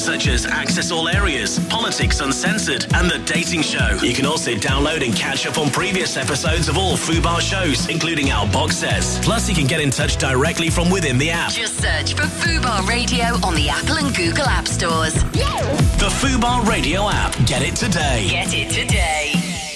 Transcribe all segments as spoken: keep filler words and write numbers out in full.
such as Access All Areas, Politics Uncensored, and The Dating Show. You can also download and catch up on previous episodes of all Fubar shows, including our box sets. Plus, you can get in touch directly from within the app. Just search for Fubar Radio on the Apple and Google App Stores. The Fubar Radio app. Get it today. Get it today.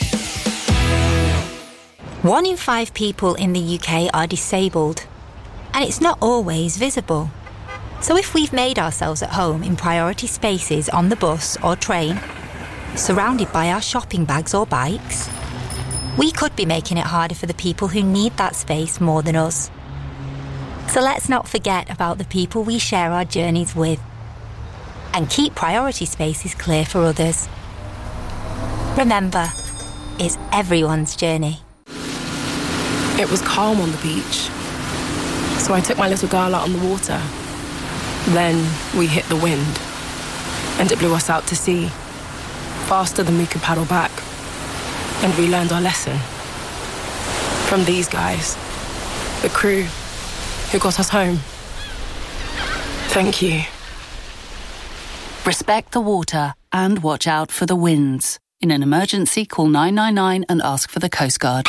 One in five people in the U K are disabled, and it's not always visible. So if we've made ourselves at home in priority spaces on the bus or train, surrounded by our shopping bags or bikes, we could be making it harder for the people who need that space more than us. So let's not forget about the people we share our journeys with, and keep priority spaces clear for others. Remember, it's everyone's journey. It was calm on the beach, so I took my little girl out on the water. Then we hit the wind, and it blew us out to sea, faster than we could paddle back. And we learned our lesson from these guys, the crew who got us home. Thank you. Respect the water and watch out for the winds. In an emergency, call nine nine nine and ask for the Coast Guard.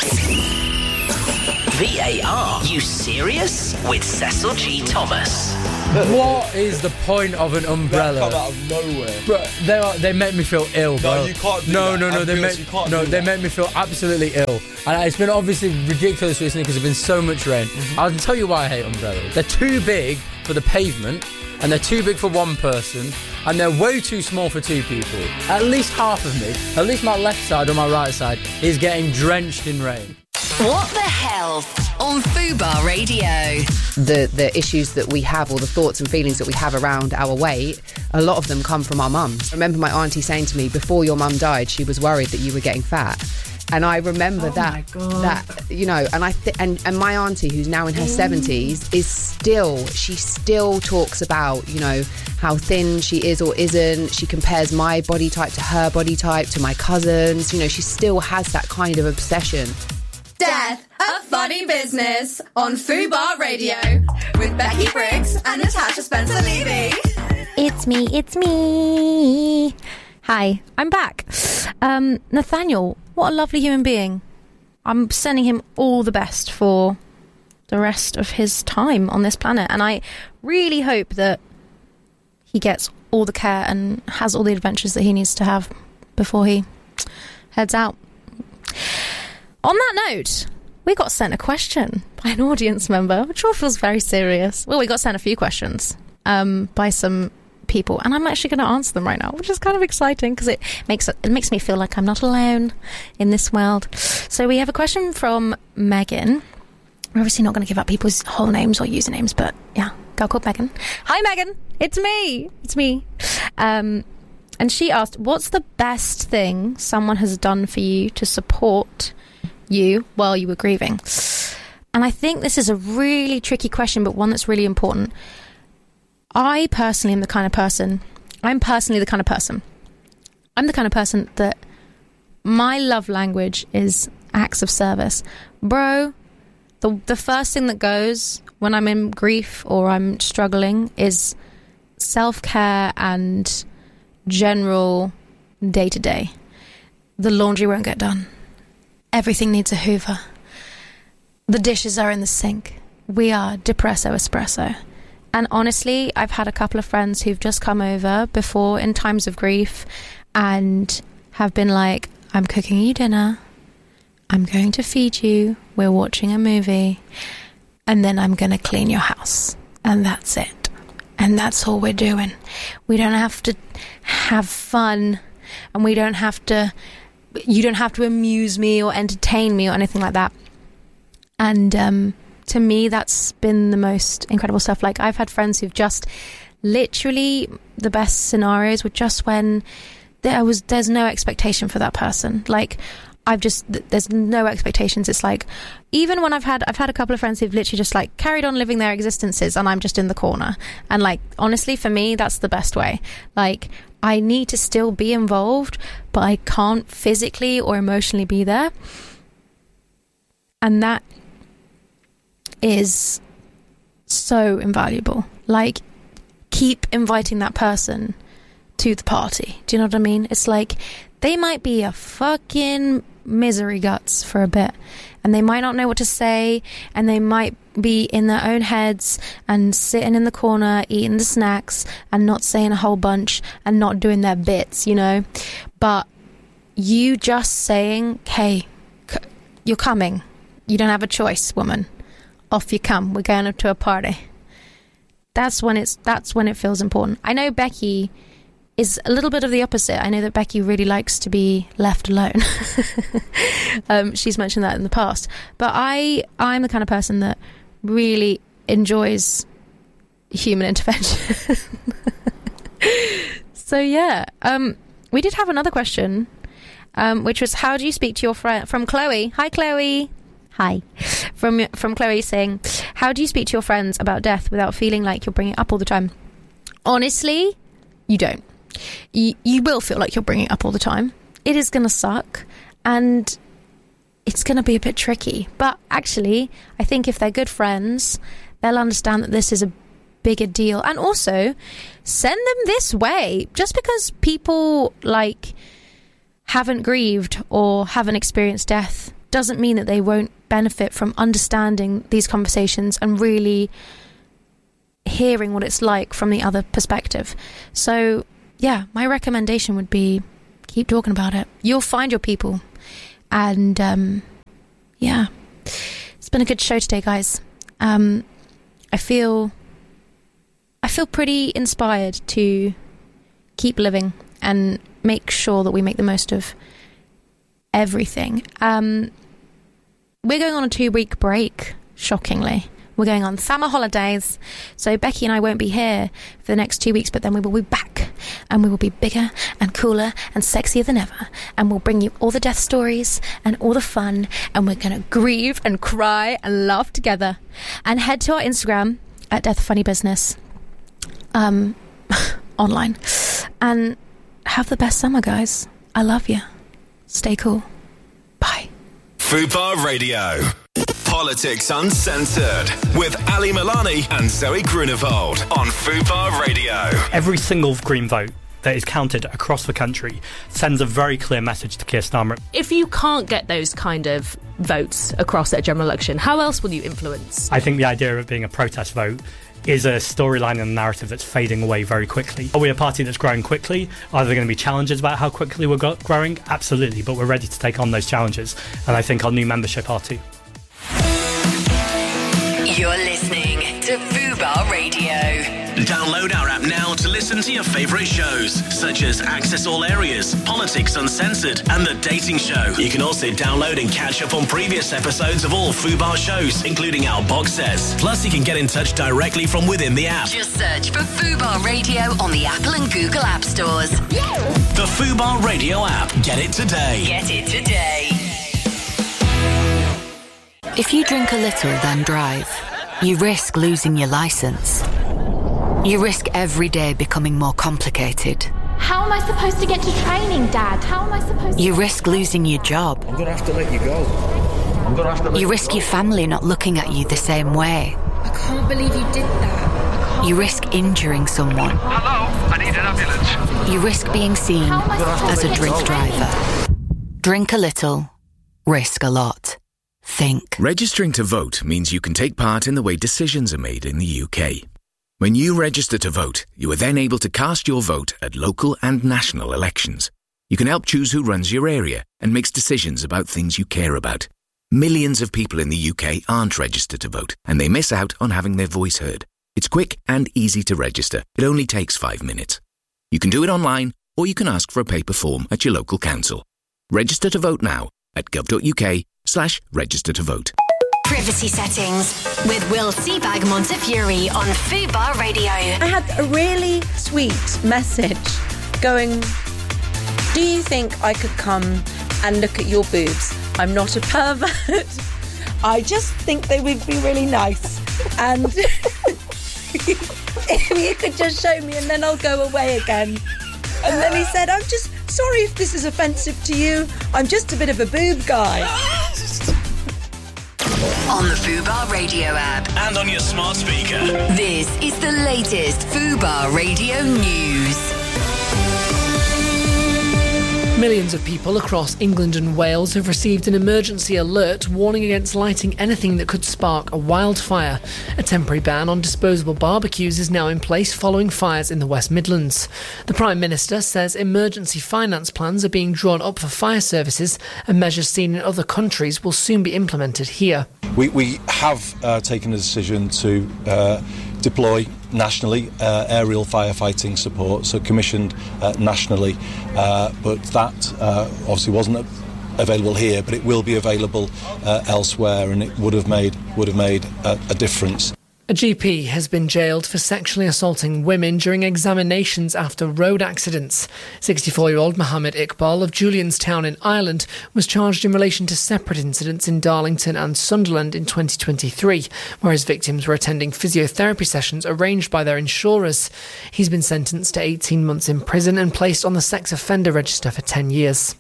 V A R, you serious? With Cecil G. Thomas. What is the point of an umbrella? They come out of nowhere. Bro, they are, they make me feel ill, bro. No, you can't do no, that. No, no, no, they make, no, they make me feel absolutely ill. And it's been obviously ridiculous recently because there's been so much rain. Mm-hmm. I'll tell you why I hate umbrellas. They're too big for the pavement, and they're too big for one person, and they're way too small for two people. At least half of me, at least my left side or my right side, is getting drenched in rain. What the hell on Fubar Radio? The the issues that we have, or the thoughts and feelings that we have around our weight, a lot of them come from our mums. I remember my auntie saying to me, before your mum died, she was worried that you were getting fat. And I remember oh that, that you know, and I th- and, and my auntie, who's now in her seventies, is still, she still talks about, you know, how thin she is or isn't. She compares my body type to her body type, to my cousins. You know, she still has that kind of obsession. Death of Funny Business on Fubar Radio with Becky Briggs and Natasha Spencer-Levy. It's me, it's me. Hi, I'm back. Um, Nathaniel, what a lovely human being. I'm sending him all the best for the rest of his time on this planet, and I really hope that he gets all the care and has all the adventures that he needs to have before he heads out. On that note, we got sent a question by an audience member, which all feels very serious. Well, we got sent a few questions um, by some people, and I'm actually going to answer them right now, which is kind of exciting because it makes it makes me feel like I'm not alone in this world. So we have a question from Megan. We're obviously not going to give out people's whole names or usernames, but yeah, girl called Megan. Hi, Megan. It's me. It's me. Um, and she asked, what's the best thing someone has done for you to support you while you were grieving? And I think this is a really tricky question, but one that's really important. I personally am the kind of person, I'm personally the kind of person, I'm the kind of person that my love language is acts of service. Bro, the the first thing that goes when I'm in grief or I'm struggling is self-care and general day-to-day. The laundry won't get done. Everything needs a hoover. The dishes are in the sink. We are depresso espresso. And honestly, I've had a couple of friends who've just come over before in times of grief and have been like, I'm cooking you dinner. I'm going to feed you. We're watching a movie. And then I'm going to clean your house. And that's it. And that's all we're doing. We don't have to have fun. And we don't have to... You don't have to amuse me or entertain me or anything like that. And um, to me, that's been the most incredible stuff. Like, I've had friends who've just literally, the best scenarios were just when there was, there's no expectation for that person. Like, I've just, there's no expectations. It's like, even when I've had, I've had a couple of friends who've literally just like carried on living their existences and I'm just in the corner. And like, honestly, for me, that's the best way. Like, I need to still be involved, but I can't physically or emotionally be there. And that is so invaluable. Like, keep inviting that person to the party. Do you know what I mean? It's like they might be a fucking misery guts for a bit, and they might not know what to say, and they might be in their own heads and sitting in the corner eating the snacks and not saying a whole bunch and not doing their bits, you know. But you just saying, hey, c- you're coming, you don't have a choice, woman, off you come, we're going up to a party. That's when it's that's when it feels important. I know Becky is a little bit of the opposite. I know that Becky really likes to be left alone. um, she's mentioned that in the past. But I, I'm the kind of person that really enjoys human intervention. So, yeah. Um, we did have another question, um, which was, how do you speak to your friend? From Chloe. Hi, Chloe. Hi. From, from Chloe saying, how do you speak to your friends about death without feeling like you're bringing it up all the time? Honestly, you don't. You, you will feel like you're bringing it up all the time. It is going to suck, and it's going to be a bit tricky. But actually, I think if they're good friends, they'll understand that this is a bigger deal. And also, send them this way. Just because people, like, haven't grieved or haven't experienced death doesn't mean that they won't benefit from understanding these conversations and really hearing what it's like from the other perspective. So yeah, my recommendation would be keep talking about it. You'll find your people. And um, yeah, it's been a good show today, guys. Um, I feel I feel pretty inspired to keep living and make sure that we make the most of everything. Um, we're going on a two-week break, shockingly. We're going on summer holidays, so Becky and I won't be here for the next two weeks, but then we will be back, and we will be bigger and cooler and sexier than ever, and we'll bring you all the death stories and all the fun, and we're going to grieve and cry and laugh together. And head to our Instagram at Death Funny Business, um, online, and have the best summer, guys. I love you. Stay cool. Bye. Fubar Radio. Politics Uncensored with Ali Milani and Zoe Grunewald on Fubar Radio. Every single Green vote that is counted across the country sends a very clear message to Keir Starmer. If you can't get those kind of votes across at a general election, how else will you influence? I think the idea of it being a protest vote is a storyline and a narrative that's fading away very quickly. Are we a party that's growing quickly? Are there going to be challenges about how quickly we're go- growing? Absolutely, but we're ready to take on those challenges, and I think our new membership are too. You're listening to Fubar Radio. Download our app now to listen to your favourite shows, such as Access All Areas, Politics Uncensored, and The Dating Show. You can also download and catch up on previous episodes of all Fubar shows, including our box sets. Plus, you can get in touch directly from within the app. Just search for Fubar Radio on the Apple and Google App Stores. The Fubar Radio app. Get it today. Get it today. If you drink a little, then drive, you risk losing your licence. You risk every day becoming more complicated. How am I supposed to get to training, Dad? How am I supposed to... You risk losing your job. I'm going to have to let you go. I'm going to have to let you you risk go. your family not looking at you the same way. I can't believe you did that. You risk injuring someone. Hello, I need an ambulance. You risk being seen as a drink driver. Drink a little, risk a lot. Think. Registering to vote means you can take part in the way decisions are made in the U K. When you register to vote, you are then able to cast your vote at local and national elections. You can help choose who runs your area and makes decisions about things you care about. Millions of people in the U K aren't registered to vote, and they miss out on having their voice heard. It's quick and easy to register. It only takes five minutes. You can do it online, or you can ask for a paper form at your local council. Register to vote now at gov.uk slash register to vote. Privacy settings with Will Seabag Montefiore on Fubar Radio. I had a really sweet message going, do you think I could come and look at your boobs? I'm not a pervert. I just think they would be really nice. And if you could just show me and then I'll go away again. And then he said, I'm just sorry if this is offensive to you. I'm just a bit of a boob guy. On the Fubar Radio app. And on your smart speaker. This is the latest Fubar Radio news. Millions of people across England and Wales have received an emergency alert warning against lighting anything that could spark a wildfire. A temporary ban on disposable barbecues is now in place following fires in the West Midlands. The Prime Minister says emergency finance plans are being drawn up for fire services, and measures seen in other countries will soon be implemented here. We, we have uh, taken a decision to uh, deploy nationally uh, aerial firefighting support, so commissioned uh, nationally, uh, but that uh, obviously wasn't available here, but it will be available uh, elsewhere, and it would have made would have made a, a difference. A G P has been jailed for sexually assaulting women during examinations after road accidents. sixty-four-year-old Mohammed Iqbal of Julianstown in Ireland was charged in relation to separate incidents in Darlington and Sunderland in twenty twenty-three, where his victims were attending physiotherapy sessions arranged by their insurers. He's been sentenced to eighteen months in prison and placed on the sex offender register for ten years.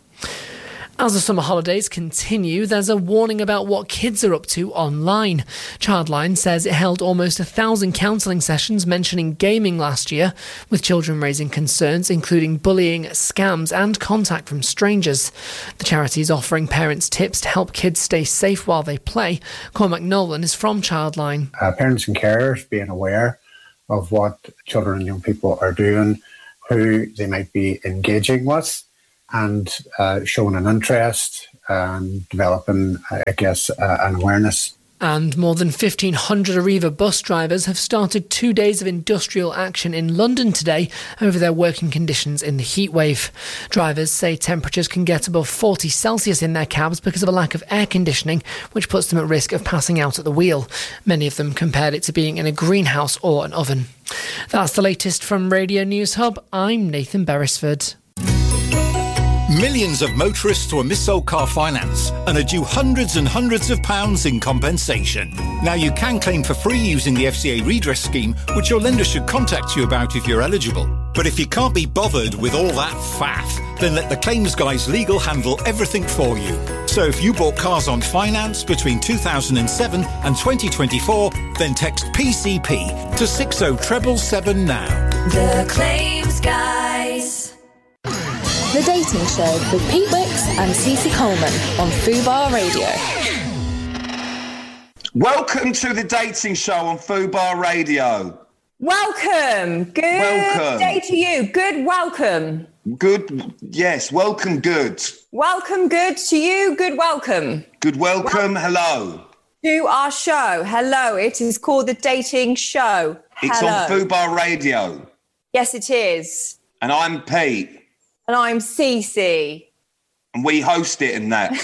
As the summer holidays continue, there's a warning about what kids are up to online. Childline says it held almost a thousand counselling sessions mentioning gaming last year, with children raising concerns including bullying, scams and contact from strangers. The charity is offering parents tips to help kids stay safe while they play. Cormac Nolan is from Childline. Uh, parents and carers being aware of what children and young people are doing, who they might be engaging with, and uh, showing an interest and developing, I guess, uh, an awareness. And more than fifteen hundred Arriva bus drivers have started two days of industrial action in London today over their working conditions in the heatwave. Drivers say temperatures can get above forty Celsius in their cabs because of a lack of air conditioning, which puts them at risk of passing out at the wheel. Many of them compared it to being in a greenhouse or an oven. That's the latest from Radio News Hub. I'm Nathan Beresford. Millions of motorists were missold car finance and are due hundreds and hundreds of pounds in compensation. Now you can claim for free using the F C A redress scheme, which your lender should contact you about if you're eligible. But if you can't be bothered with all that faff, then let the claims guys legal handle everything for you. So if you bought cars on finance between two thousand seven and twenty twenty-four, then text P C P to six oh seven seven now. The Claims Guys. The Dating Show with Pete Wicks and Cece Coleman on Fubar Radio. Welcome to The Dating Show on Fubar Radio. Welcome. Good welcome. day to you. Good welcome. Good, yes, welcome good. Welcome good to you. Good welcome. Good welcome, well, hello. To our show. Hello. It is called The Dating Show. It's hello. on Fubar Radio. Yes, it is. And I'm Pete. And I'm Cece. And we host it and that.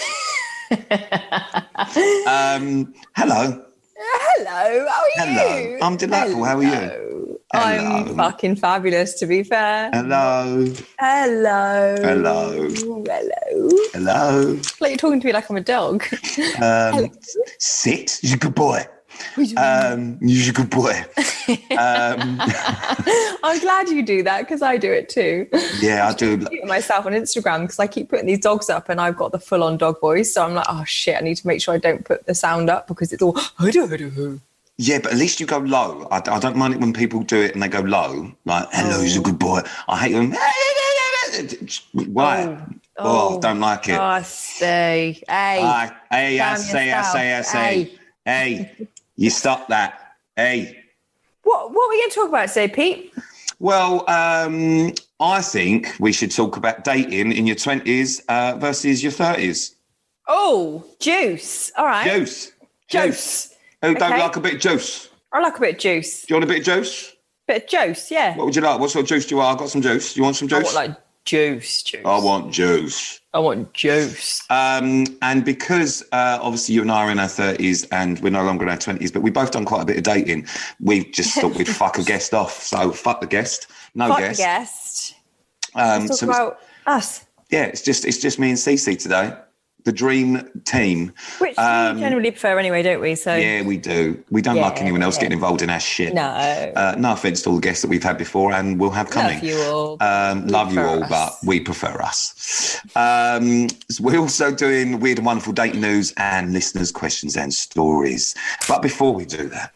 um, hello. Hello. How are hello. you? I'm delightful. Hello. How are you? I'm hello. fucking fabulous, to be fair. Hello. Hello. Hello. Hello. Hello. Like you're talking to me like I'm a dog. Um, sit. You're a good boy. Um, you're a good boy. um, I'm glad you do that because I do it too. Yeah, I do. I do myself on Instagram because I keep putting these dogs up and I've got the full-on dog voice. So I'm like, oh shit, I need to make sure I don't put the sound up because it's all. Yeah, but at least you go low. I, I don't mind it when people do it and they go low. Like, hello, he's a good boy. I hate them. Why? Oh, oh, don't like it. I say, hey, uh, hey, I calm say, I say, I say, hey. hey, you stop that. Hey. What What are we going to talk about today, Pete? Well, um, I think we should talk about dating in your twenties uh, versus your thirties. Oh, juice. All right. Juice. Juice. Who don't Okay. like a bit of juice? I like a bit of juice. Do you want a bit of juice? Bit of juice, yeah. What would you like? What sort of juice do you want? I've got some juice. You want some juice? I want like juice, juice. I want juice. I want juice. Um, and because uh, obviously you and I are in our thirties and we're no longer in our twenties, but we've both done quite a bit of dating, we just thought we'd fuck a guest off. So fuck the guest. No Fuck guest. the guest. Um, Let's talk so it's- about us. yeah, it's just it's just me and Cece today. The dream team. Which Um, we generally prefer anyway, don't we? So Yeah, we do. We don't Yeah, like anyone else yeah. getting involved in our shit. No. Uh, no offence to all the guests that we've had before and we'll have coming. Love you all. Um, We love you prefer all, us. but we prefer us. Um, so we're also doing weird and wonderful dating news and listeners' questions and stories. But before we do that,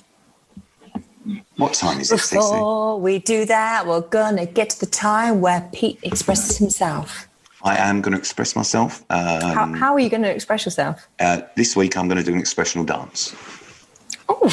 what time is it, Cece? Before we do that, we're gonna get to the time where Pete expresses himself. I am going to express myself. Um, how, how are you going to express yourself? Uh, this week, I'm going to do an expressional dance. Oh.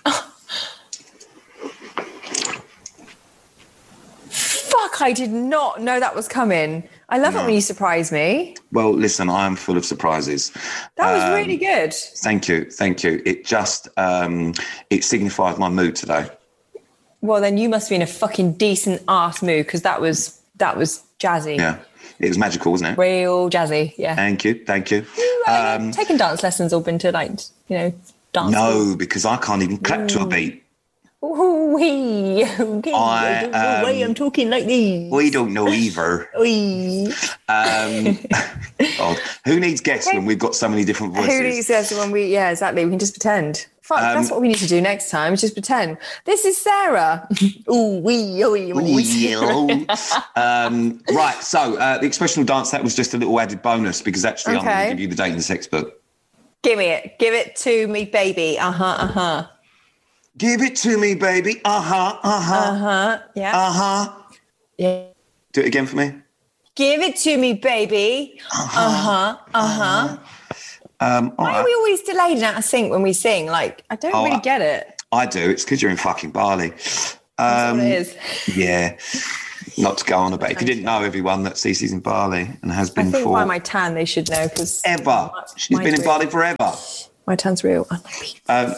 Fuck, I did not know that was coming. I love No. it when you surprise me. Well, listen, I am full of surprises. That was Um, really good. Thank you, thank you. It just, um, it signified my mood today. Well, then you must be in a fucking decent ass mood because that was that was jazzy. Yeah, it was magical, wasn't it? Real jazzy, yeah. Thank you, thank you. Um, Taking dance lessons or been to like, you know, dance? no, because I can't even clap to a beat. Ooh-wee. Okay. I, the way um, I'm talking like this. We don't know either. Wee. Um, God, who needs guests when we've got so many different voices? Who needs this when we, yeah, exactly. We can just pretend. Fuck, Um, that's what we need to do next time. is Just pretend. This is Sarah. Ooh, wee, ooh, wee, wee, Sarah. um, right, so uh, the expressional dance, that was just a little added bonus because actually I'm going Okay. to give you the dating sex book. Give me it. Give it to me, baby. Uh-huh, uh-huh. Give it to me, baby. Uh-huh, uh-huh. Uh-huh, yeah. Uh-huh. Yeah. Do it again for me. Give it to me, baby. Uh-huh, uh-huh. Um, all Why right. are we always delayed and out of sync when we sing? Like, I don't Oh, really I- get it. I do. It's because you're in fucking Bali. That's Um, what it is. Yeah. Not to go on about. If you didn't know, everyone, that Cece's in Bali and has I been think for by my tan they should know because ever. She's been in Bali forever. My tan's real. Um, well,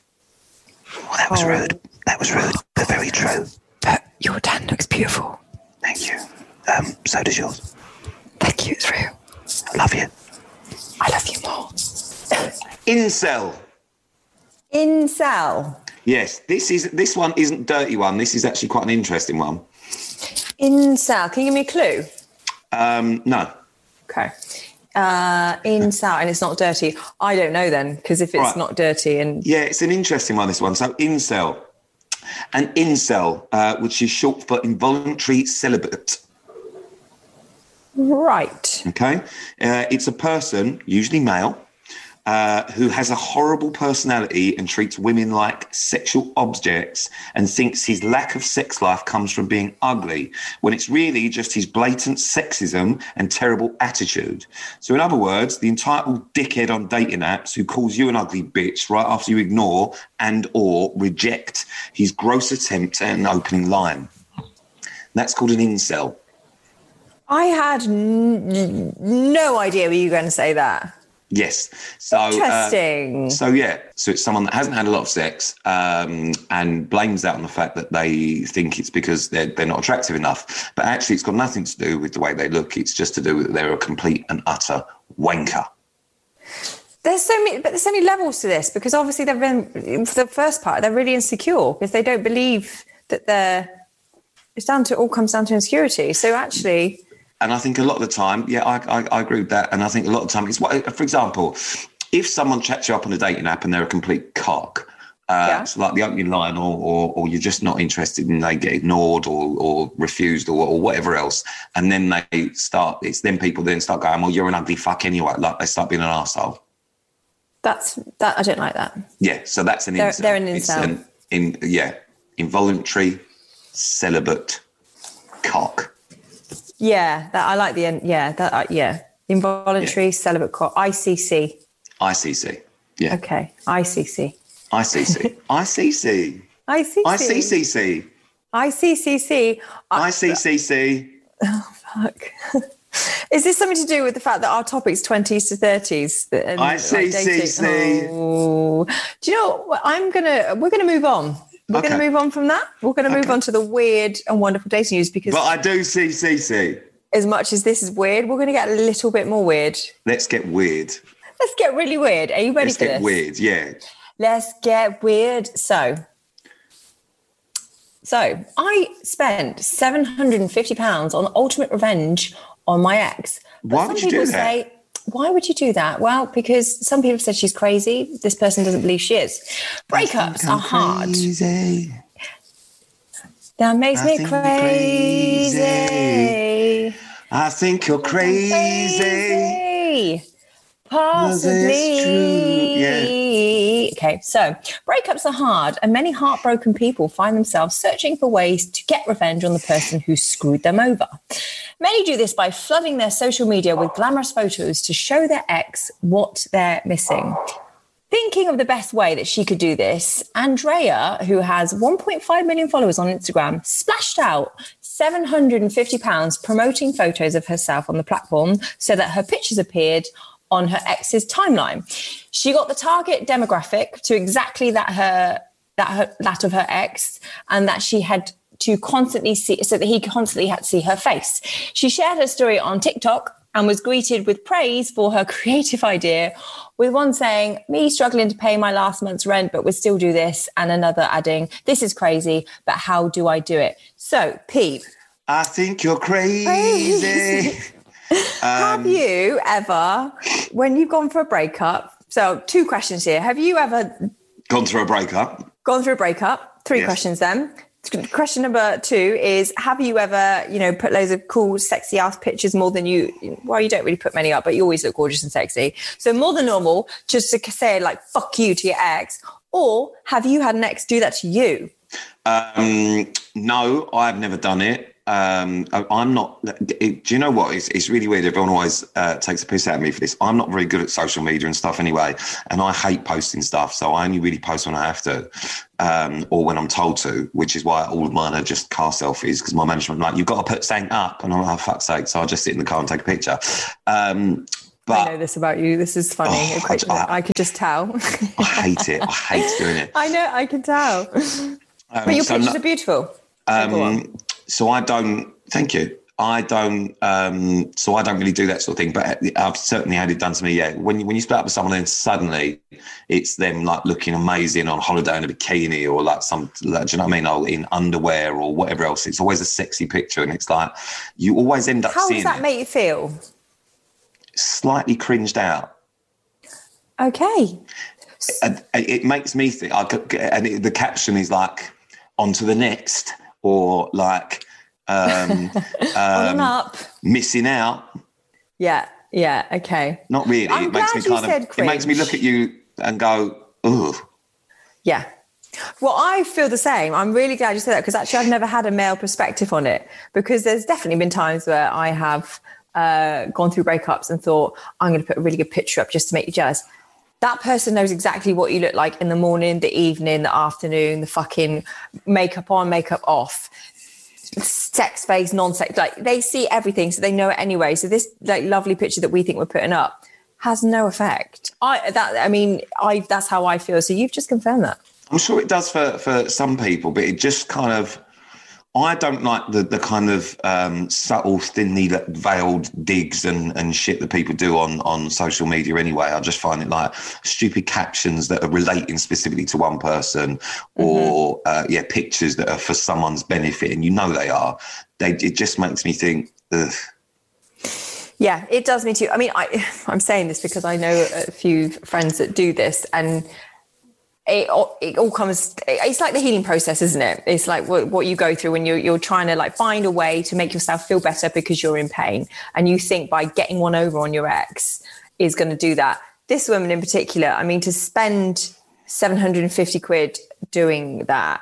that was rude. That was rude, but very true. But your tan looks beautiful. Thank you. Um, so does yours. Thank you, it's real. I love you. I love you more. Incel. Incel. Yes, this is this one isn't dirty one. This is actually quite an interesting one. Incel. Can you give me a clue? Um, no. Okay. Uh, incel, and it's not dirty. I don't know then, because if it's Right. not dirty and Yeah, it's an interesting one, this one. So incel. An incel, uh, which is short for involuntary celibate. right. Okay. Uh, it's a person, usually male, uh, who has a horrible personality and treats women like sexual objects and thinks his lack of sex life comes from being ugly, when it's really just his blatant sexism and terrible attitude. So in other words, the entitled dickhead on dating apps who calls you an ugly bitch right after you ignore and or reject his gross attempt at an opening line. That's called an incel. I had n- no idea were you going to say that. Yes. So, uh, Interesting. so yeah. So it's someone that hasn't had a lot of sex um, and blames that on the fact that they think it's because they're they're not attractive enough. But actually, it's got nothing to do with the way they look. It's just to do with they're a complete and utter wanker. There's so many, but there's so many levels to this because obviously they've been for the first part they're really insecure because they don't believe that they're. It's down to it all comes down to insecurity. So actually. And I think a lot of the time, yeah, I, I, I agree with that. And I think a lot of the time, it's what, for example, if someone chats you up on a dating app and they're a complete cock, uh, Yeah. so like the opening line, or, or or you're just not interested and they get ignored or or refused or, or whatever else, and then they start, it's then people then start going, well, you're an ugly fuck anyway. Like they start being an arsehole. That's that. I don't like that. Yeah, so that's an They're- incel. they're an It's incel. an in yeah, involuntary celibate cock. Yeah, that I like the end. Yeah, that uh, yeah, involuntary celibate court. I C C. I C C. Yeah. Okay, I C C. I C C. I C C. I C C. I C C C. I C C C. I C C C. Oh fuck. Is this something to do with the fact that our topic's twenties to thirties? And, I C C C. Oh. Do you know what? I'm gonna. We're gonna move on. We're Okay. going to move on from that. We're going to move Okay. on to the weird and wonderful dating news because But I do C C C. as much as this is weird, we're going to get a little bit more weird. Let's get weird. Let's get really weird. Are you ready Let's for get this? weird, yeah. Let's get weird. So, so I spent seven hundred and fifty pounds on ultimate revenge on my ex. But Why some would you do people that? say, why would you do that? Well, because some people said she's crazy. This person doesn't believe she is. Breakups are hard. Crazy. That makes I me think you're crazy. crazy. I think you're crazy. Crazy. Possibly. Well, true. Yeah. Okay, so breakups are hard, and many heartbroken people find themselves searching for ways to get revenge on the person who screwed them over. Many do this by flooding their social media with glamorous photos to show their ex what they're missing. Thinking of the best way that she could do this, Andrea, who has one point five million followers on Instagram, splashed out seven hundred fifty pounds promoting photos of herself on the platform so that her pictures appeared on her ex's timeline. She got the target demographic to exactly that her that her that of her ex, and that she had to constantly see, so that he constantly had to see her face. She shared her story on TikTok and was greeted with praise for her creative idea, with one saying, me struggling to pay my last month's rent, but would still do this, and another adding, this is crazy, but how do I do it? So, Pete. I think you're crazy. um, Have you ever, when you've gone for a breakup, so two questions here. Have you ever gone through a breakup? Gone through a breakup? Three yes. questions then. Question number two is, have you ever, you know, put loads of cool, sexy ass pictures more than you, well, you don't really put many up, but you always look gorgeous and sexy. So more than normal, just to say like, fuck you to your ex. Or have you had an ex do that to you? Um, no, I've never done it. Um, I, I'm not, it, do you know what? It's, it's really weird. Everyone always uh, takes a piss out of me for this. I'm not very good at social media and stuff anyway. And I hate posting stuff. So I only really post when I have to, um, or when I'm told to, which is why all of mine are just car selfies, because my management are like, you've got to put something up. And I'm like, oh, fuck's sake. So I'll just sit in the car and take a picture. Um, But, I know this about you. This is funny. Oh, quite, I, I, I could just tell. I hate it. I hate doing it. I know. I can tell. Um, but your so pictures no, are beautiful. Um, so I don't. Thank you. I don't. Um, so I don't really do that sort of thing. But I've certainly had it done to me. Yeah. When you when you split up with someone, then suddenly it's them like looking amazing on holiday in a bikini or like some. Like, do you know what I mean? Or in underwear or whatever else. It's always a sexy picture, and it's like you always end up. How seeing does that it. make you feel? Slightly cringed out. Okay. It, it makes me think, I could, and it, the caption is like, on to the next, or like, um, um, up. missing out. Yeah, yeah, okay. Not really. I'm it makes glad me you kind said of, cringe. it makes me look at you and go, ugh. Yeah. Well, I feel the same. I'm really glad you said that, because actually I've never had a male perspective on it, because there's definitely been times where I have uh, gone through breakups and thought, I'm going to put a really good picture up just to make you jealous. That person knows exactly what you look like in the morning, the evening, the afternoon, the fucking makeup on, makeup off, sex face, non-sex. Like, they see everything, so they know it anyway. So this like lovely picture that we think we're putting up has no effect. I that I mean, I that's how I feel. So you've just confirmed that. I'm sure it does for, for some people, but it just kind of, I don't like the, the kind of um, subtle, thinly veiled digs and, and shit that people do on, on social media anyway. I just find it like stupid captions that are relating specifically to one person, or, mm-hmm. uh, yeah, pictures that are for someone's benefit, and you know they are. They It just makes me think, ugh. Yeah, it does me too. I mean, I, I'm saying this because I know a few friends that do this, and It, it all comes, it's like the healing process, isn't it? It's like what, what you go through when you're, you're trying to like find a way to make yourself feel better because you're in pain. And you think by getting one over on your ex is going to do that. This woman in particular, I mean, to spend seven hundred fifty quid doing that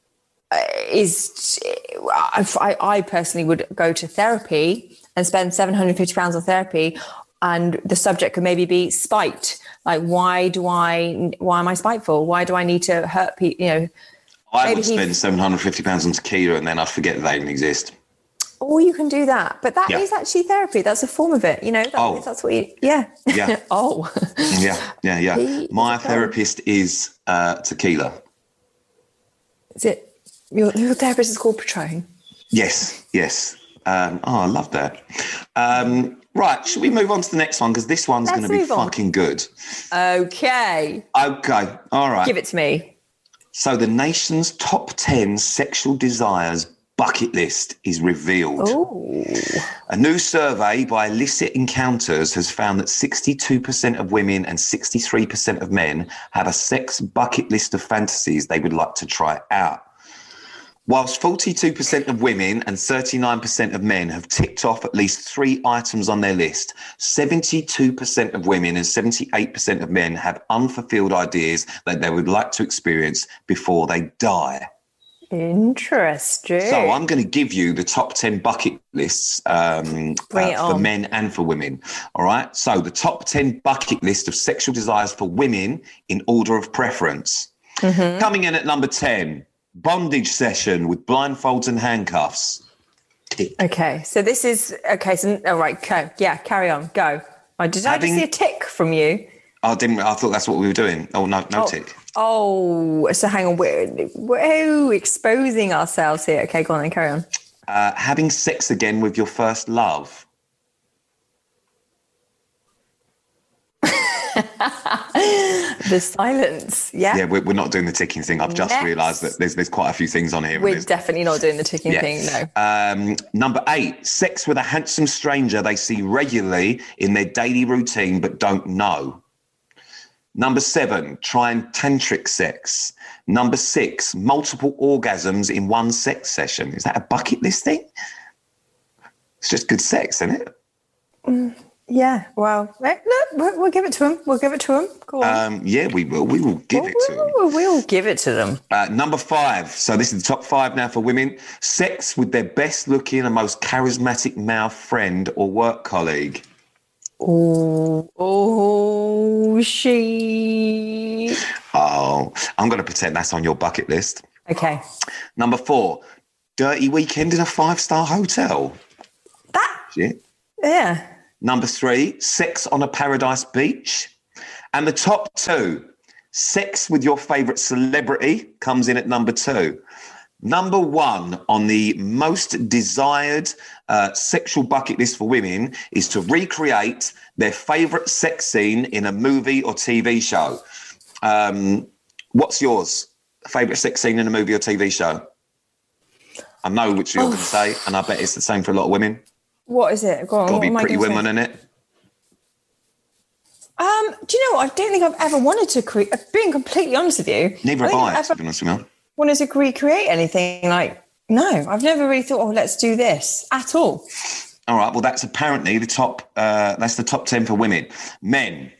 is, I, I personally would go to therapy and spend seven hundred fifty pounds on therapy. And the subject could maybe be spite. Like, why do I, why am I spiteful? Why do I need to hurt people? You know, I would spend seven hundred fifty pounds on tequila and then I'd forget that they even exist. Or you can do that. But that yeah. is actually therapy. That's a form of it. You know, that, oh. that's what you, yeah. Yeah. oh. yeah, yeah, yeah. He My is therapist is uh, tequila. Is it, your, your therapist is called Patron? Yes, yes. Um, oh, I love that. Um, right, should we move on to the next one? Because this one's going to be fucking good. Okay. Okay, all right. Give it to me. So the nation's top ten sexual desires bucket list is revealed. Ooh. A new survey by Illicit Encounters has found that sixty-two percent of women and sixty-three percent of men have a sex bucket list of fantasies they would like to try out. Whilst forty-two percent of women and thirty-nine percent of men have ticked off at least three items on their list, seventy-two percent of women and seventy-eight percent of men have unfulfilled ideas that they would like to experience before they die. Interesting. So I'm going to give you the top ten bucket lists um, Bring it uh, for on. men and for women. All right. So the top ten bucket list of sexual desires for women in order of preference. Mhm. Coming in at number ten, bondage session with blindfolds and handcuffs. Okay, so this is okay. So all right, go. Yeah, carry on. Go. Oh, did I Having- just see a tick from you? I didn't. I thought that's what we were doing. Oh no, no Oh. tick. Oh, so hang on. We're, we're exposing ourselves here. Okay, go on then. Carry on. Uh, having sex again with your first love. The silence. Yeah. Yeah, we're, we're not doing the ticking thing. I've just Next. realised that there's there's quite a few things on here. We're There's- definitely not doing the ticking Yeah. thing. No. Um, number eight, sex with a handsome stranger they see regularly in their daily routine but don't know. Number seven, trying tantric sex. Number six, multiple orgasms in one sex session. Is that a bucket list thing? It's just good sex, isn't it? Mm, yeah. Well, eh, look, we'll, we'll give it to him. We'll give it to him. Go on. Um, yeah, we will. We will give it to them. We'll, we'll give it to them. Uh, number five. So this is the top five now for women. Sex with their best looking and most charismatic male friend or work colleague. Oh, oh, she. Oh, I'm going to pretend that's on your bucket list. Okay. Number four, dirty weekend in a five-star hotel. That. Shit. Yeah. Number three, sex on a paradise beach. And the top two, sex with your favourite celebrity comes in at number two. Number one on the most desired uh, sexual bucket list for women is to recreate their favourite sex scene in a movie or T V show. Um, what's yours? Favourite sex scene in a movie or T V show? I know which you're Oh. going to say, and I bet it's the same for a lot of women. What is it? Go on. Got to what be am I Pretty gonna Women say? in it. Um, do you know what? I don't think I've ever wanted to create. Being completely honest with you, Neither I have think I, I've to ever be honest with you. wanted to recreate anything. Like, no, I've never really thought, oh, let's do this at all. All right, well, that's apparently the top. Uh, that's the top ten for women. Men,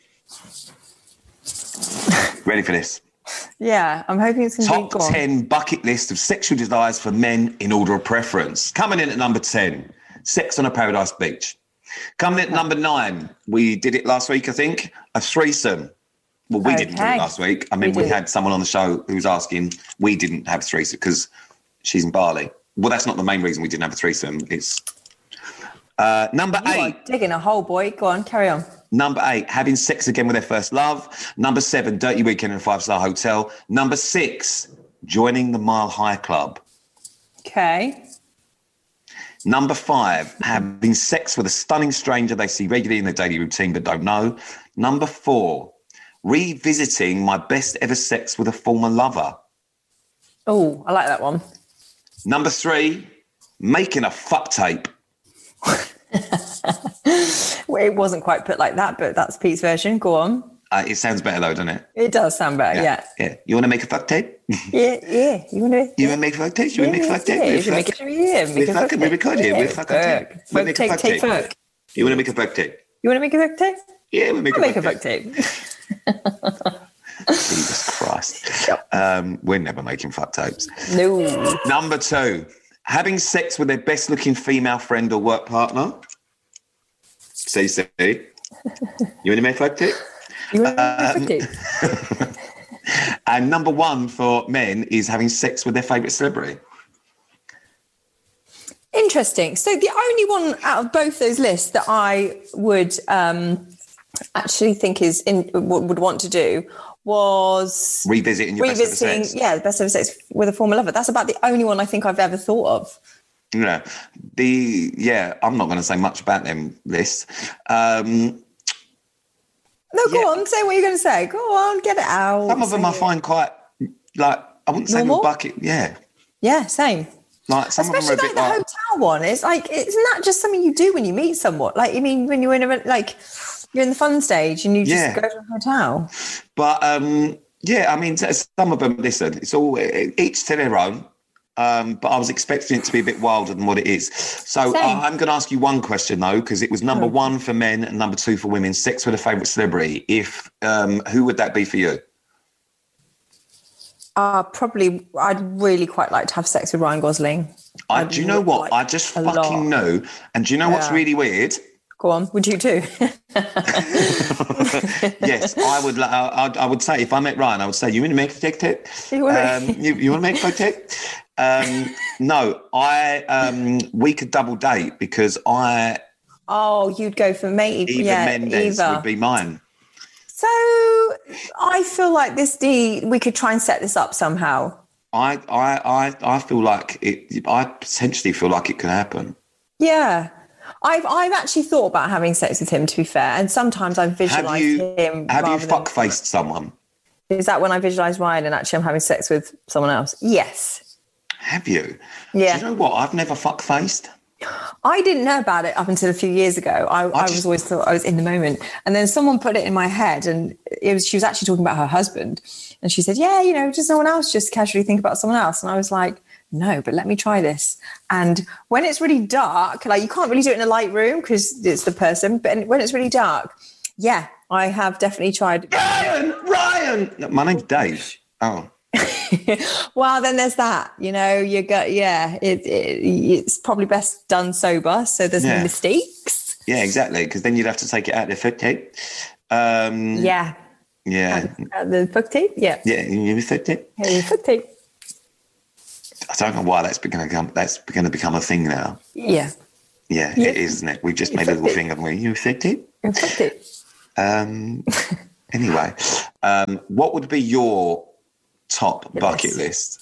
ready for this? Yeah, I'm hoping it's going to be Top go on. ten bucket list of sexual desires for men in order of preference. Coming in at number ten, sex on a paradise beach. Coming in at number nine, we did it last week, I think, a threesome. Well, we didn't do Okay. it last week. I mean, We we, did. had someone on the show who was asking, we didn't have a threesome because she's in Bali. Well, that's not the main reason we didn't have a threesome. It's uh, number You eight. are digging a hole, boy. Go on, carry on. Number eight, having sex again with their first love. Number seven, dirty weekend in a five-star hotel. Number six, joining the Mile High Club. Okay. Number five, having sex with a stunning stranger they see regularly in their daily routine but don't know. Number four, revisiting my best ever sex with a former lover. Oh, I like that one. Number three, making a fuck tape. Well, it wasn't quite put like that, but that's Pete's version. Go on. Uh, it sounds better though, doesn't it? It does sound better, yeah. Yeah. You want to make a fuck tape? Yeah, yeah. You want to? You want to make a fuck tape? You want to make a fuck tape? Yeah, We're you should make fuck- it. Yeah, make we're a fuck fucking, we're tape. recording. Yeah, We're fucking tape. fuck. We'll make a Take- fuck take tape. fuck. You want to make a fuck tape? You want to make a fuck tape? Yeah, we'll make I'll a make a fuck fuck tape. tape. Jesus Christ. Um, we're never making fuck tapes. No. Number two, having sex with their best looking female friend or work partner. C C. You want to make a fuck tape? You want to Um, make a fuck tape? And number one for men is having sex with their favourite celebrity. Interesting. So the only one out of both those lists that I would um, actually think is in would want to do was Revisiting your best ever revisiting, sex. yeah, the best ever sex with a former lover. That's about the only one I think I've ever thought of. Yeah, the yeah. I'm not going to say much about them lists. Um, No, go on, say what you're going to say. Go on, get it out. some of them Say I it. find quite like I wouldn't say Normal? a bucket. Yeah, Yeah, same. like some Especially of them are a like bit the like. hotel one. It's like, isn't that just something you do when you meet someone? Like, I mean, when you're in a, like, you're in the fun stage and you just Yeah. go to a hotel. But um, yeah, I mean, some of them. Listen, it's all each to their own. Um, but I was expecting it to be a bit wilder than what it is. So Same. uh, I'm going to ask you one question though, because it was number Hmm. one for men and number two for women. Sex with a favourite celebrity. If um, who would that be for you? Uh, probably, I'd really quite like to have sex with Ryan Gosling. I, do you know what? I just fucking know. And do you know what's Yeah. really weird? Go on, would you too? Yes, I would. I, I, I would say if I met Ryan, I would say, "You want to make a tic tac? You wanna- Um, you, you want to make a tic?" Um, no, I. Um, we could double date because I. Oh, you'd go for mate. Eva yeah, Mendes Eva. would be mine. So I feel like this D, we could try and set this up somehow. I, I, I, I feel like it. I potentially feel like it could happen. Yeah. I've I've actually thought about having sex with him, to be fair, and sometimes I visualise him. Have you rather than- fuck faced someone? Is that when I visualise Ryan and actually I'm having sex with someone else? Yes. Have you? Yeah. Do you know what? I've never fuck faced. I didn't know about it up until a few years ago. I, I, just- was always thought I was in the moment. And then someone put it in my head, and it was she was actually talking about her husband. And she said, yeah, you know, does someone else just casually think about someone else? And I was like, no, but let me try this. And when it's really dark, like you can't really do it in a light room because it's the person, but when it's really dark, yeah, I have definitely tried. Ryan, Ryan! No, my name's Dave. Oh. Well, then there's that, you know, you got, yeah, it, it, it's probably best done sober. So there's Yeah. no mistakes. Yeah, exactly. Because then you'd have to take it out of the foot tape. Um, Yeah. Yeah. Uh, the fuck tape? Yeah. Yeah, you foot tape. Yeah, the fuck tape. I don't know why that's going to become that's going to become a thing now. Yeah. Yeah, Yeah. it is, isn't it? We've just You made a fucked little it. thing of me. You foot tape. You fucked it. Um. Anyway, um, what would be your top bucket list?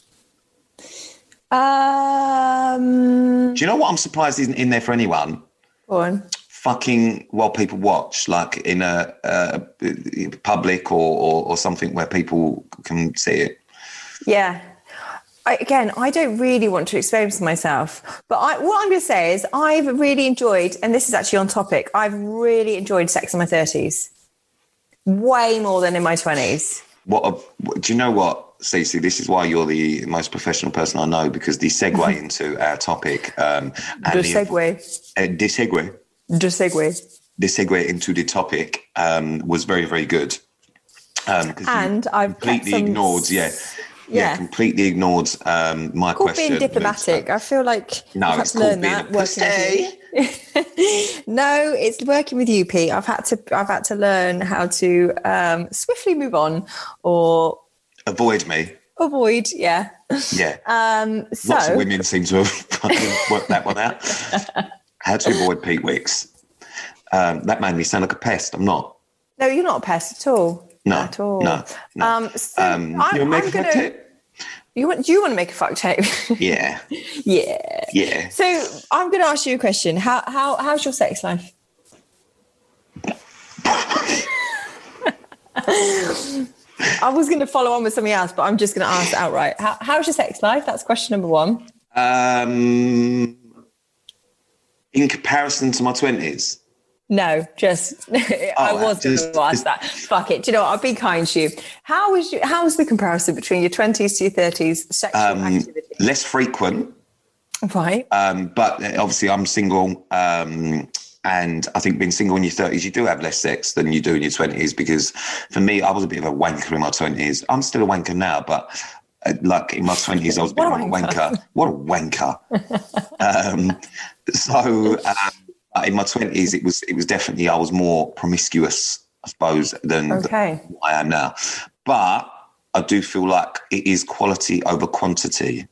Um, Do you know what I'm surprised isn't in there for anyone? Go on. Fucking while people watch, like in a, a public or, or, or something where people can see it. Yeah. I, again, I don't really want to expose myself, but I, what I'm going to say is I've really enjoyed, and this is actually on topic, I've really enjoyed sex in my thirties. Way more than in my twenties. What a, do you know what, Cece? This is why you're the most professional person I know, because the segue into our topic. Um, The segue. Uh, the segue. The segue. The segue into the topic um, was very, very good. Um, 'cause you And I've kept completely some- ignored, yeah. Yeah, Yeah. completely ignored um, my Called question. being diplomatic. I feel like No, I've had it's to called learn being that a working with you. No, it's working with you, Pete. I've had to I've had to learn how to um, swiftly move on or Avoid me. avoid. Yeah. Yeah. Um, so Lots of women seem to have fucking worked that one out. How to avoid Pete Wicks. Um, that made me sound like a pest. I'm not. no, you're not a pest at all. No. At all. No. no. Um, so Um, I'm, you want to make I'm a gonna. fuck tape? You want? Do you want to make a fuck tape? Yeah. Yeah. Yeah. So I'm going to ask you a question. How how how's your sex life? I was going to follow on with something else, but I'm just going to ask outright. How, how's your sex life? That's question number one. Um, in comparison to my twenties. No, just I Oh, was going just- to ask that. Fuck it. Do you know what? I'll be kind to you. How was you, how was the comparison between your twenties to your thirties sexual Um, activity? less frequent. Right. Um, but obviously, I'm single, um, and I think being single in your thirties, you do have less sex than you do in your twenties. Because for me, I was a bit of a wanker in my twenties. I'm still a wanker now, but uh, like in my twenties, I was a bit What a of a wanker. wanker. What a wanker! um, so um, in my twenties, it was it was definitely I was more promiscuous, I suppose, than, Okay. than I am now. But I do feel like it is quality over quantity.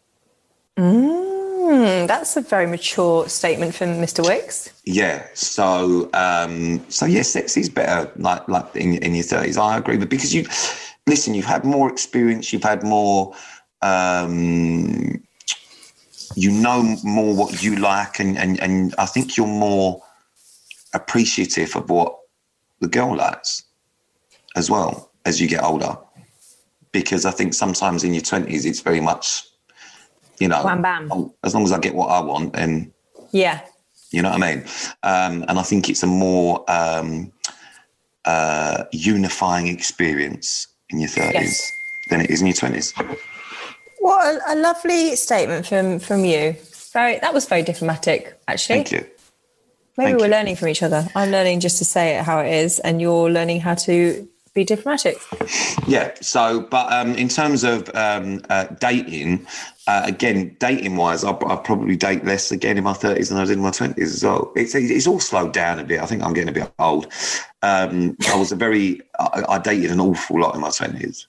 Mm, that's a very mature statement from Mister Wicks. Yeah, so um, so yeah, sex is better like like in, in your thirties. I agree, but because you listen, you've had more experience, you've had more, um, you know more what you like, and, and and I think you're more appreciative of what the girl likes as well as you get older. Because I think sometimes in your twenties, it's very much, you know, Wham bam. oh, as long as I get what I want, then. Yeah. You know what I mean? Um, and I think it's a more um, uh, unifying experience in your thirties Yes. than it is in your twenties. What a, a lovely statement from from you. Very that was very diplomatic, actually. Thank you. Maybe Thank we're you. learning from each other. I'm learning just to say it how it is, and you're learning how to be diplomatic. Yeah. So, but um, in terms of um, uh, dating, uh, again, dating wise, I'll, I'll probably date less again in my thirties than I did in my twenties as well. It's it's all slowed down a bit. I think I'm getting a bit old. Um, I was a very, I, I dated an awful lot in my twenties.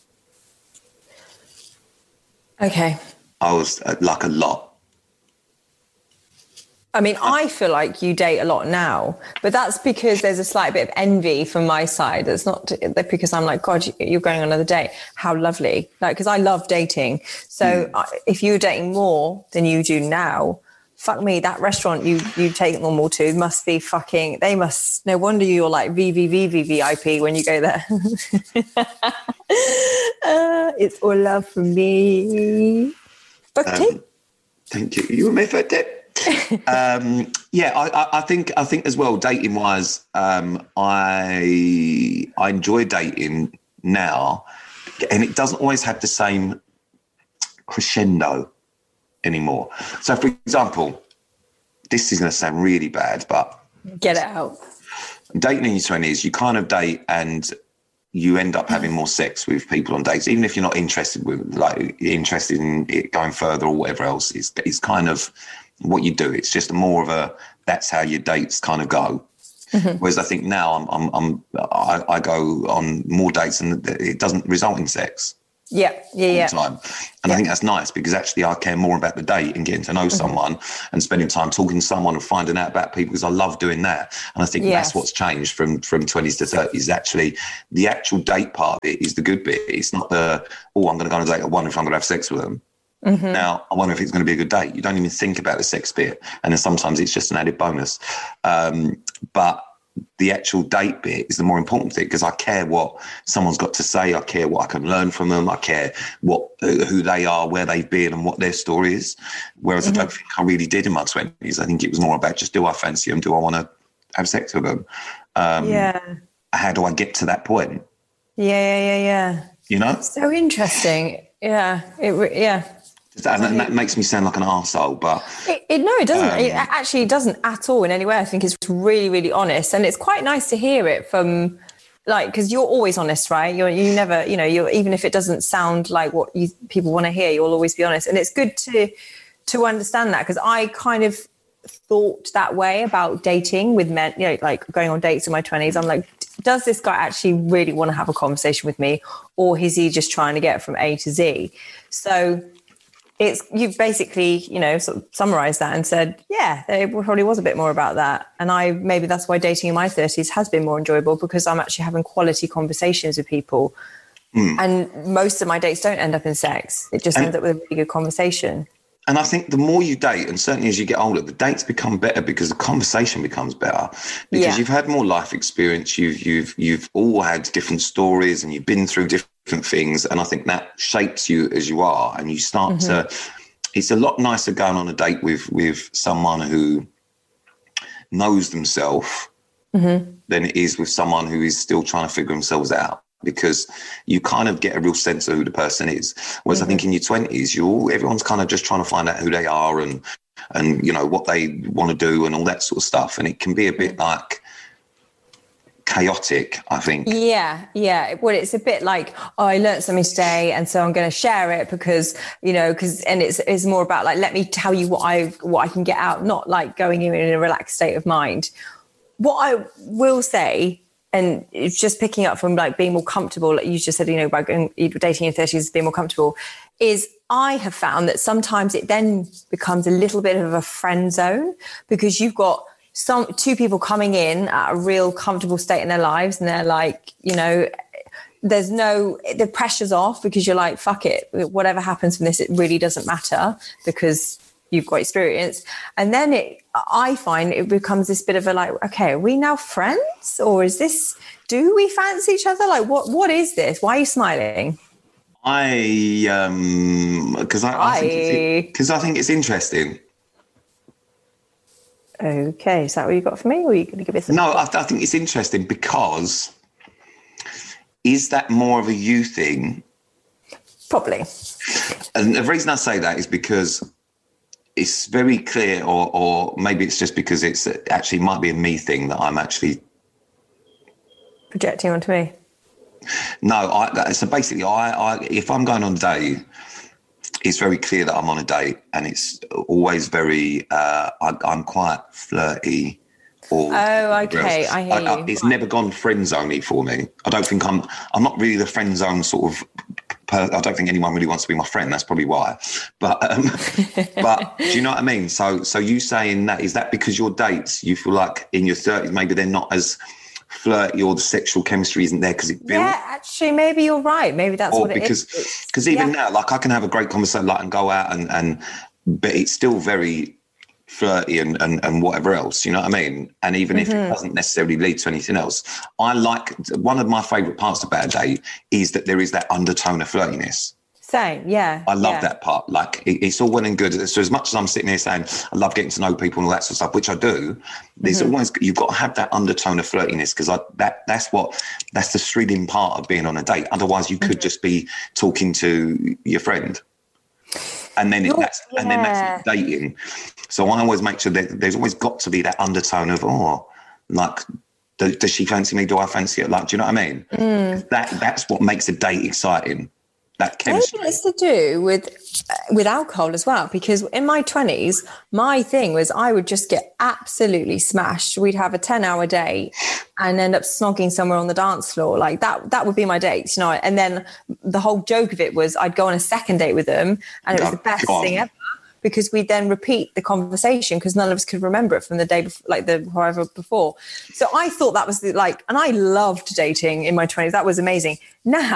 Okay. I was uh, like a lot. I mean, I feel like you date a lot now, but that's because there's a slight bit of envy from my side. It's not because I'm like, God, you're going on another date. How lovely. Like, because I love dating. So mm. if you were dating more than you do now, fuck me, that restaurant you, you take them all to must be fucking, they must, no wonder you're like V V V V V I P when you go there. uh, it's all love from me. Um, thank you. You were my first date. um, yeah, I, I think I think as well, dating wise, um, I I enjoy dating now, and it doesn't always have the same crescendo anymore. So, for example, this is going to sound really bad, but get it out. Dating in your twenties, you kind of date and you end up having more sex with people on dates, even if you're not interested with like interested in it going further or whatever else. It's it's kind of what you do. It's just more of a, that's how your dates kind of go. Mm-hmm. Whereas I think now I'm, I'm, I'm I, I go on more dates and it doesn't result in sex. Yeah, yeah, yeah. Time. And yeah. I think that's nice because actually I care more about the date and getting to know mm-hmm. someone and spending time talking to someone and finding out about people because I love doing that. And I think yes. that's what's changed from, from twenties to thirties. Actually, the actual date part of it is the good bit. It's not the, oh, I'm going to go on a date. I wonder if I'm going to have sex with them. Mm-hmm. Now, I wonder if it's going to be a good date. You don't even think about the sex bit. And then sometimes it's just an added bonus. Um, but the actual date bit is the more important thing because I care what someone's got to say. I care what I can learn from them. I care what who they are, where they've been and what their story is. Whereas mm-hmm. I don't think I really did in my twenties. I think it was more about just, do I fancy them? Do I want to have sex with them? Um, yeah. How do I get to that point? Yeah, yeah, yeah, yeah. You know? So interesting. Yeah. It, yeah. And that makes me sound like an arsehole, but... It, it, no, it doesn't. Um, it actually doesn't at all in any way. I think it's really, really honest. And it's quite nice to hear it from, like, because you're always honest, right? You're, you never, you know, you're, even if it doesn't sound like what you, people want to hear, you'll always be honest. And it's good to to understand that because I kind of thought that way about dating with men, you know, like going on dates in my twenties. I'm like, does this guy actually really want to have a conversation with me? Or is he just trying to get from A to Z? So... It's you've basically, you know, sort of summarised that and said, yeah, there probably was a bit more about that. And I maybe that's why dating in my thirties has been more enjoyable because I'm actually having quality conversations with people. Mm. And most of my dates don't end up in sex. It just and, ends up with a really good conversation. And I think the more you date, and certainly as you get older, the dates become better because the conversation becomes better. Because yeah. you've had more life experience, you've you've you've all had different stories and you've been through different different things, and I think that shapes you as you are, and you start mm-hmm. to it's a lot nicer going on a date with with someone who knows themselves mm-hmm. than it is with someone who is still trying to figure themselves out, because you kind of get a real sense of who the person is, whereas mm-hmm. I think in your twenties you all everyone's kind of just trying to find out who they are and and you know what they want to do and all that sort of stuff, and it can be a bit like chaotic, I think. Yeah, yeah. Well, it's a bit like, oh, I learned something today, and so I'm going to share it because, you know, because, and it's it's more about like, let me tell you what I what I can get out, not like going in in a relaxed state of mind. What I will say, and it's just picking up from like being more comfortable, like you just said, you know, by going dating in your thirties, being more comfortable, is I have found that sometimes it then becomes a little bit of a friend zone because you've got some two people coming in at a real comfortable state in their lives, and they're like, you know, there's no, the pressure's off because you're like, fuck it, whatever happens from this, it really doesn't matter because you've got experience. And then it, I find it becomes this bit of a like, okay, are we now friends, or is this, do we fancy each other? Like, what what is this? Why are you smiling? I um because I, I think because I think it's interesting. Okay, is that what you got for me, or are you going to give it some? No, I, I think it's interesting because is that more of a you thing? Probably. And the reason I say that is because it's very clear, or or maybe it's just because it's actually might be a me thing that I'm actually projecting onto me. No, I, so basically, I, I if I'm going on a date, it's very clear that I'm on a date, and it's always very. Uh, I, I'm quite flirty. Or oh, okay, I hear I, I, you. It's never gone friend zoney for me. I don't think I'm. I'm not really the friend zone sort of. Per, I don't think anyone really wants to be my friend. That's probably why. But um, but do you know what I mean? So so you saying that, is that because your dates you feel like in your thirties maybe they're not as flirty, or the sexual chemistry isn't there because it built? Yeah, actually, maybe you're right. Maybe that's or what it because, is. Because even yeah. now, like I can have a great conversation, like, and go out and and, but it's still very flirty and, and, and whatever else, you know what I mean? And even mm-hmm. if it doesn't necessarily lead to anything else, I like, one of my favourite parts about a date is that there is that undertone of flirtiness. Same, yeah. I love yeah. that part. Like, it, it's all well and good. So as much as I'm sitting here saying I love getting to know people and all that sort of stuff, which I do, there's mm-hmm. always, you've got to have that undertone of flirtiness, because that that's what, that's the thrilling part of being on a date. Otherwise, you could mm-hmm. just be talking to your friend. And then, it, that's, yeah. and then that's dating. So I always make sure that there's always got to be that undertone of, oh, like, does, does she fancy me? Do I fancy it? Like, do you know what I mean? Mm. That That's what makes a date exciting. That chemistry. Maybe it's to do with uh, with alcohol as well, because in my twenties, my thing was I would just get absolutely smashed. We'd have a ten hour date and end up snogging somewhere on the dance floor. Like that, that would be my dates, you know. And then the whole joke of it was I'd go on a second date with them, and it was oh, the best God. thing ever, because we'd then repeat the conversation because none of us could remember it from the day before, like the however before. So I thought that was the, like, and I loved dating in my twenties. That was amazing. Now